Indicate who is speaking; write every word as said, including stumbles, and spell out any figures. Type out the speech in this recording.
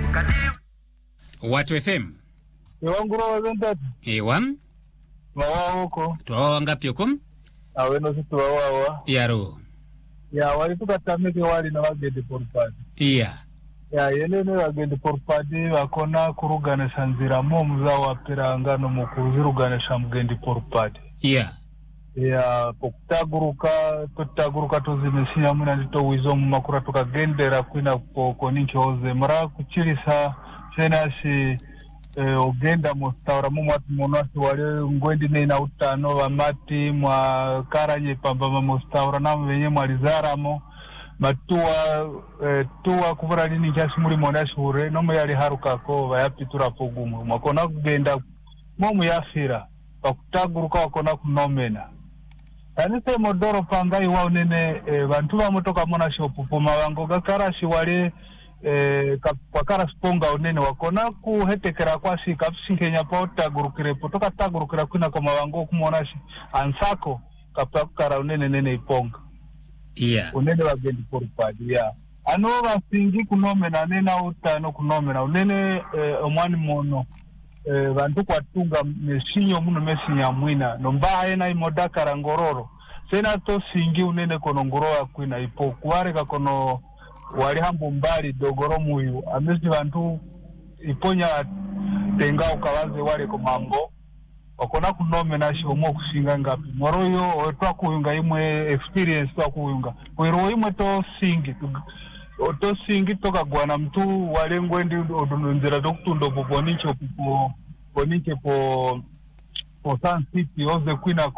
Speaker 1: Watu F M.
Speaker 2: Iwanguro wazentati.
Speaker 1: Iwan.
Speaker 2: Wawa huko.
Speaker 1: Tuwa wangapi hukum?
Speaker 2: Aweno situ wawa.
Speaker 1: Yaro.
Speaker 2: Ya wali tukatamike wali na wagende porupadi.
Speaker 1: Iya.
Speaker 2: Ya yenene wagende porupadi wakona kurugane sanzira momu za wapira ngano mukuzirugane shamgendi porupadi.
Speaker 1: Iya.
Speaker 2: Ya pokutaguruka tutaguruka tuzimesinya muna nito wizomu makura tukagendera kwina poko ninki hoze mara kuchilisa senasi eh, ogenda mustaura mu watu monasi wale ngwendi nena utano wa mati mwa karanye pamba mustaura na wenye mwalizaramo matua eh, tua kuvura nini chasi muri monasi ure no yali haruka ko bayapitura pogumu makona kugenda momu yafira pakutaguruka wakona kunomena Tanise modoro pangai wao nene e, bantu ba motoka mona shopu poma wango gakarashi wale e, kwa kara sponga unene wakona kuhetekera kwa si kapsi Kenya pota gurukire potoka ta gurukira kuna kwa wango kumona shi ansako kapta kara unene nene iponga
Speaker 1: iya
Speaker 2: unene wa gendi porupadi ya ano basingi kunomena nena utano kunomena unene e, omwani mono Eh, bantu kwatunga mesinyo muno mesinya mwina nombaye na imodakara ngororo sena to singi unene kono ngoroa kwina ipo kuareka kono wali hambo mbali dogoro muyu amesi bantu iponya tenga ukawaze wale ko mambo wakona kunome na shomo kusinga ngapi moroyo otwa kuyunga imwe experience twa kuyunga kwero imwe to singi oto singi toka gwana mtu wale ngwendi odunzira dokutundo poponicho popo poniche po po Sun City oze kwina